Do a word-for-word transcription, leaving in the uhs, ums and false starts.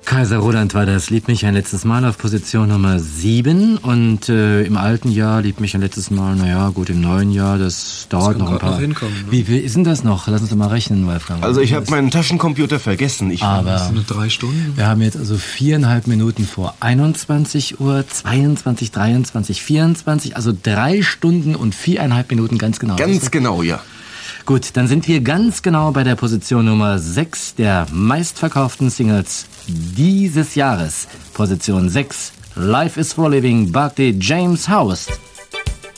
Kaiser Roland war das. Lieb mich ein letztes Mal auf Position Nummer sieben. Und äh, im alten Jahr lieb mich ein letztes Mal, naja, gut, im neuen Jahr, das dauert das noch ein paar. Noch hinkommen, ne? Wie, wie ist denn das noch? Lass uns doch mal rechnen, Wolfgang. Also ich habe meinen Taschencomputer vergessen. Ich Aber das sind drei Stunden. Wir haben jetzt also viereinhalb Minuten vor einundzwanzig Uhr, zweiundzwanzig, dreiundzwanzig, vierundzwanzig, also drei Stunden und viereinhalb Minuten ganz genau. Ganz genau, ja. Gut, dann sind wir ganz genau bei der Position Nummer sechs der meistverkauften Singles dieses Jahres. Position sechs, Life is for Living, Barclay James House.